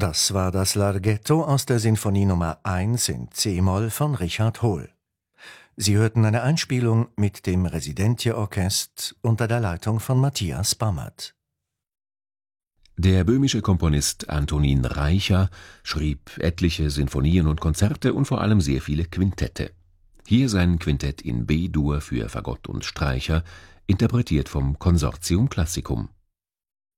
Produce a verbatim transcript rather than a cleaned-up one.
Das war das Larghetto aus der Sinfonie Nummer eins in c-Moll von Richard Hohl. Sie hörten eine Einspielung mit dem Residentje-Orchest unter der Leitung von Matthias Bammert. Der böhmische Komponist Antonín Reicha schrieb etliche Sinfonien und Konzerte und vor allem sehr viele Quintette. Hier sein Quintett in B-Dur für Fagott und Streicher, interpretiert vom Consortium Classicum.